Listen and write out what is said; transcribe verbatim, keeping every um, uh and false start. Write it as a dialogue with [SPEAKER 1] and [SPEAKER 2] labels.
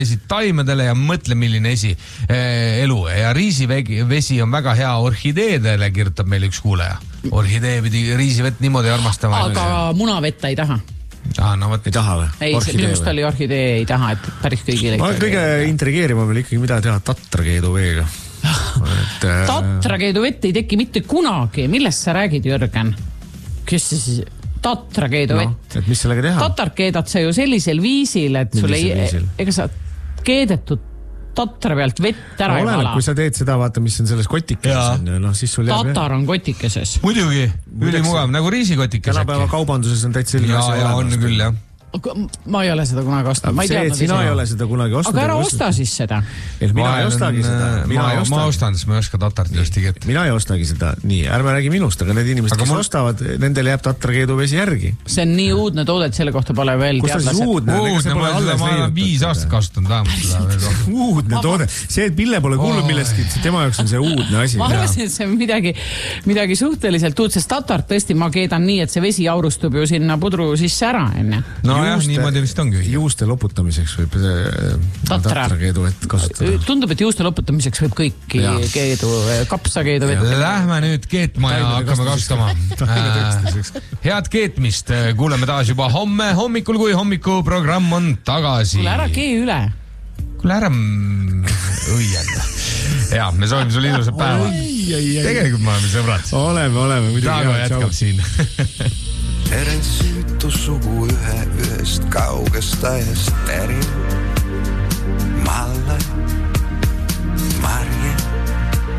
[SPEAKER 1] taimedele ja mõtle, milline esi eh, elu. Ja riisivesi on väga hea orhideedele, kirjutab meil üks kuuleja. Orhidee pidi riisivett niimoodi armastama.
[SPEAKER 2] Aga munavett ei taha.
[SPEAKER 1] Ah, no, võt...
[SPEAKER 3] ei taha või?
[SPEAKER 2] Ei, minust oli orhidee ei taha, et päris kõigile.
[SPEAKER 3] Ma kõige intrigeerima veel ikkagi, mida teha tatrakeedu veega. Et, äh...
[SPEAKER 2] tatrakeedu vett ei teki mitte kunagi. Millest sa räägid, Jürgen? Kes siis tatrakeedu vett?
[SPEAKER 3] No, et mis sellega teha?
[SPEAKER 2] Tatar keedad sa ju sellisel viisil, et sul ei... Ega sa keedetud tatra pealt vett ära no, ei vala.
[SPEAKER 3] Kui sa teed seda, vaata, mis on selles kotikeses. No, siis sul jääb...
[SPEAKER 2] Tatar on kotikeses.
[SPEAKER 1] Muidugi, ülimugav, nagu riisikotikes.
[SPEAKER 3] Tänapäeva kaubanduses on täitsa selline
[SPEAKER 1] asi. Ja, ja on küll, jah.
[SPEAKER 2] Ma ei ole seda kunagi ostnud. Ma ei
[SPEAKER 3] see, et sina ei ole seda kunagi ostnud.
[SPEAKER 2] Aga ära osta siis seda.
[SPEAKER 3] Et mina ei ostagi seda.
[SPEAKER 1] Mina ma, ma ostan, siis ma ei oska tatart just igeti.
[SPEAKER 3] Mina ei ostagi seda. Nii, ärme räägi minust, aga need inimesed, aga kes ma... ostavad, nendel jääb tatrakeedu vesi järgi.
[SPEAKER 2] See on nii uudne toode, et selle kohta pole veel
[SPEAKER 3] teadlased. Kus on siis uudne?
[SPEAKER 1] Uudne, ma olen viis aastat kasutanud vähemalt.
[SPEAKER 3] Uudne toode. See, et Pille pole kuulnud millestki, tema jaoks on see uudne asi.
[SPEAKER 2] Ma arvasin, et see on midagi, midagi suhteliselt uud, sest tatart tõesti ma keedan nii, et see vesi aurustub ju sinna pudru sisse ära.
[SPEAKER 1] No jah, niimoodi vist
[SPEAKER 3] juuste loputamiseks võib tatrakeedu vett kasutada.
[SPEAKER 2] Tundub, et juuste loputamiseks võib kõik keedu, kapsakeedu vett.
[SPEAKER 1] Lähme nüüd keetma ja hakkame kasutama. Head keetmist kuuleme taas juba homme hommikul, kui hommikuprogramm on tagasi.
[SPEAKER 2] Kuule ära kee üle.
[SPEAKER 1] Kuule ära õienda. Ja, me soovime sulle ilusat päeva. Tegelikult me oleme sõbrad.
[SPEAKER 3] Oleme, oleme.
[SPEAKER 1] Taago jätkab siin.
[SPEAKER 4] Eren süütu sugu ühe ühest kaugest ajast pärin. Ma olen